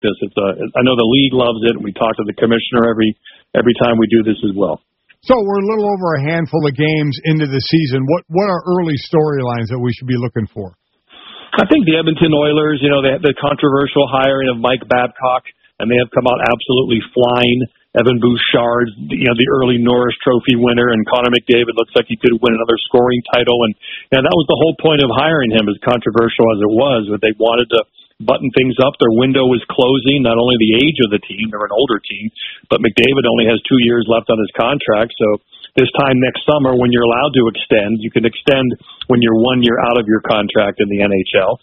this. I know the league loves it, and we talk to the commissioner every time we do this as well. So we're a little over a handful of games into the season. What are early storylines that we should be looking for? I think the Edmonton Oilers, they had the controversial hiring of Mike Babcock, and they have come out absolutely flying. Evan Bouchard, the early Norris Trophy winner, and Connor McDavid looks like he could win another scoring title. And that was the whole point of hiring him, as controversial as it was, that they wanted to button things up. Their window was closing, not only the age of the team, they're an older team, but McDavid only has 2 years left on his contract. So this time next summer, when you're allowed to extend, you can extend when you're 1 year out of your contract in the NHL.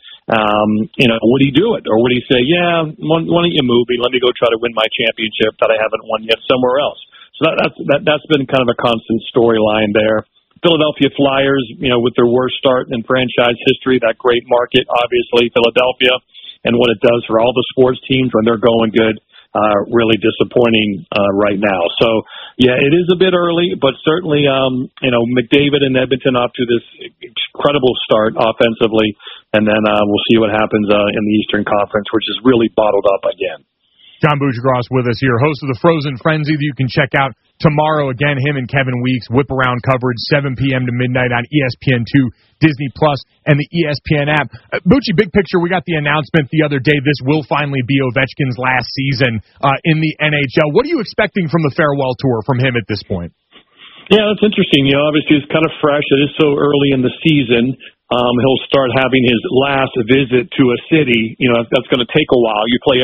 Would he do it? Or would he say, why don't you move me? Let me go try to win my championship that I haven't won yet somewhere else. So that's been kind of a constant storyline there. Philadelphia Flyers, with their worst start in franchise history, that great market, obviously, Philadelphia, and what it does for all the sports teams when they're going good, really disappointing right now. So, it is a bit early, but certainly, McDavid and Edmonton off to this incredible start offensively, and then we'll see what happens in the Eastern Conference, which is really bottled up again. John Buccigross with us here, host of the Frozen Frenzy that you can check out tomorrow. Again, him and Kevin Weeks, whip around coverage, 7 p.m. to midnight on ESPN2, Disney Plus, and the ESPN app. Bucci, big picture, we got the announcement the other day. This will finally be Ovechkin's last season in the NHL. What are you expecting from the farewell tour from him at this point? Yeah, that's interesting. Obviously it's kind of fresh. It is so early in the season. He'll start having his last visit to a city. That's going to take a while. You play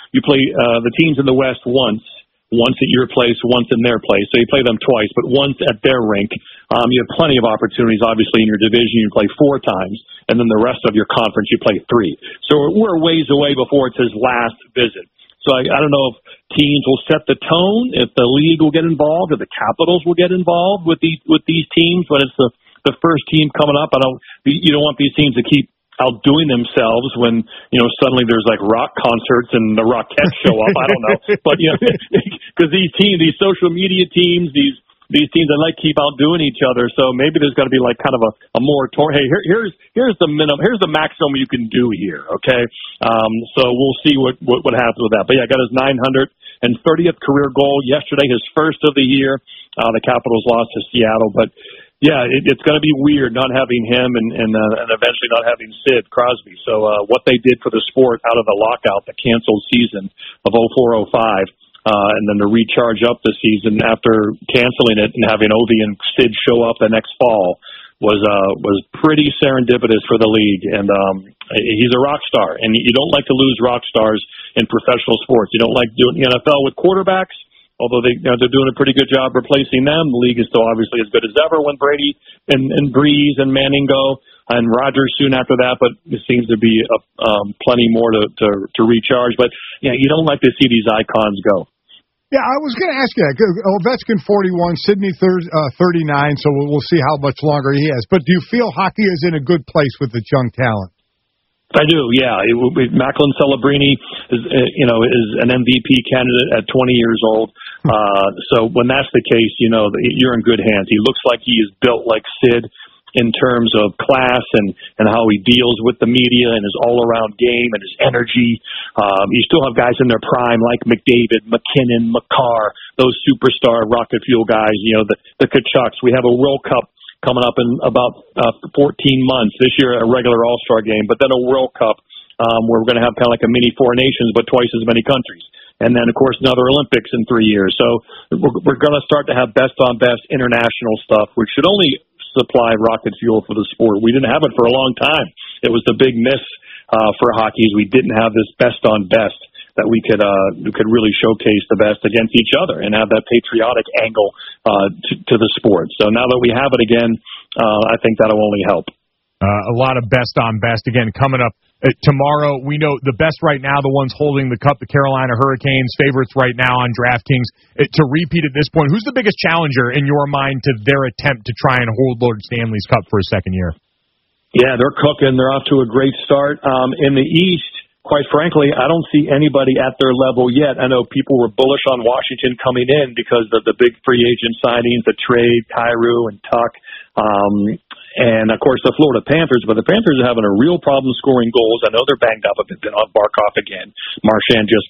the teams in the West once at your place, once in their place. So you play them twice, but once at their rink. You have plenty of opportunities, obviously, in your division. You play 4 times, and then the rest of your conference, you play 3. So we're a ways away before it's his last visit. So I don't know if teams will set the tone, if the league will get involved, if the Capitals will get involved with these teams when it's the first team coming up. You don't want these teams to keep outdoing themselves when suddenly there's like rock concerts and the Rockettes show up. I don't know, but because these social media teams, these teams that like keep outdoing each other. So maybe there's got to be like kind of a moratorium. Hey, here's the minimum, here's the maximum you can do here. Okay, so we'll see what happens with that. But got his 930th career goal yesterday, his first of the year. The Capitals lost to Seattle, but. Yeah, it's going to be weird not having him and eventually not having Sid Crosby. So what they did for the sport out of the lockout, the canceled season of 04-05, and then to recharge up the season after canceling it and having Ovi and Sid show up the next fall was pretty serendipitous for the league. And he's a rock star, and you don't like to lose rock stars in professional sports. You don't like doing the NFL with quarterbacks. Although they're doing a pretty good job replacing them, the league is still obviously as good as ever when Brady and Breeze and Manning go, and Rodgers soon after that. But it seems to be plenty more to recharge. But you don't like to see these icons go. Yeah, I was going to ask you that. Ovechkin 41, Sidney 39. So we'll see how much longer he has. But do you feel hockey is in a good place with its young talent? I do, yeah. Macklin Celebrini is an MVP candidate at 20 years old. So when that's the case, you're in good hands. He looks like he is built like Sid in terms of class and how he deals with the media and his all-around game and his energy. You still have guys in their prime like McDavid, McKinnon, Makar, those superstar rocket fuel guys, the Kachucks. We have a World Cup coming up in about 14 months. This year, a regular All-Star game, but then a World Cup where we're going to have kind of like a mini Four Nations, but twice as many countries. And then, of course, another Olympics in 3 years. So we're going to start to have best-on-best international stuff, which should only supply rocket fuel for the sport. We didn't have it for a long time. It was the big miss for hockey is we didn't have this best-on-best that we could really showcase the best against each other and have that patriotic angle to the sport. So now that we have it again, I think that'll only help. A lot of best on best again coming up tomorrow. We know the best right now, the ones holding the cup, the Carolina Hurricanes, favorites right now on DraftKings. To repeat at this point, who's the biggest challenger in your mind to their attempt to try and hold Lord Stanley's Cup for a second year? Yeah, they're cooking. They're off to a great start. In the East, quite frankly, I don't see anybody at their level yet. I know people were bullish on Washington coming in because of the big free agent signings, the trade, Kyrou and Tuck, and, of course, the Florida Panthers. But the Panthers are having a real problem scoring goals. I know they're banged up a bit on Barkov again. Marchand just